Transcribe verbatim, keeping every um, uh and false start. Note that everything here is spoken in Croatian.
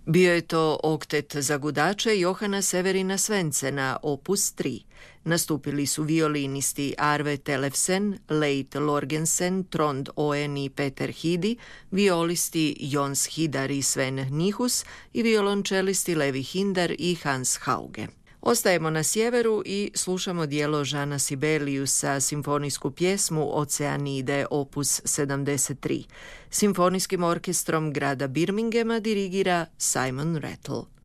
Bio je to oktet za gudače Johana Severina Svencena, opus tri. Nastupili su violinisti Arve Tellefsen, Leit Lorgensen, Trond Oen i Peter Hidi, violisti Jons Hidar i Sven Nihus i violončelisti Levi Hindar i Hans Hauge. Ostajemo na sjeveru i slušamo dijelo Žana Sibeliusa, simfonijsku pjesmu Oceanide opus sedamdeset tri. Simfonijskim orkestrom grada Birminghama dirigira Simon Rattle.